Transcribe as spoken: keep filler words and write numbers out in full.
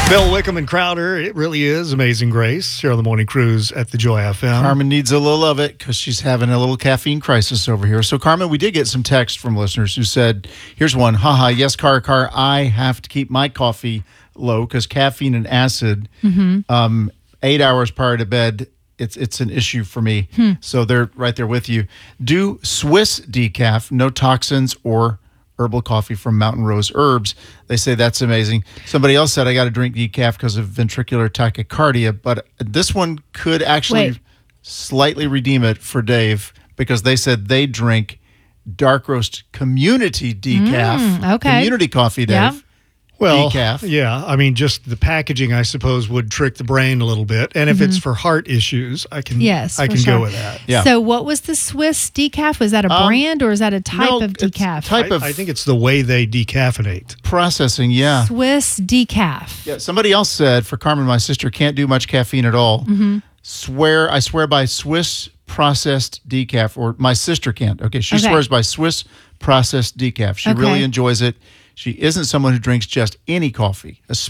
Bill Wickham and Crowder, it really is Amazing Grace here on the Morning Cruise at the Joy F M. Carmen needs a little of it because she's having a little caffeine crisis over here. So, Carmen, we did get some text from listeners who said, here's one, haha, yes, car, car, I have to keep my coffee low because caffeine and acid, mm-hmm. um, eight hours prior to bed, it's it's an issue for me. Hmm. So they're right there with you. Do Swiss decaf, no toxins or herbal coffee from Mountain Rose Herbs. They say that's amazing. Somebody else said I got to drink decaf because of ventricular tachycardia, but this one could actually Wait. slightly redeem it for Dave because they said they drink dark roast community decaf. Mm, okay. Community coffee, Dave. Yeah. Well, decaf. yeah, I mean, just the packaging, I suppose, would trick the brain a little bit. And if it's for heart issues, I can Yes, I for can sure. go with that. Yeah. So what was the Swiss decaf? Was that a Um, brand or is that a type no, of it's decaf? type I, of I think it's the way they decaffeinate. processing, yeah. Swiss decaf. Yeah, somebody else said, for Carmen, my sister can't do much caffeine at all. Mm-hmm. Swear, I swear by Swiss processed decaf, or my sister can't. Okay, she Okay. swears by Swiss processed decaf. She Okay. really enjoys it. She isn't someone who drinks just any coffee,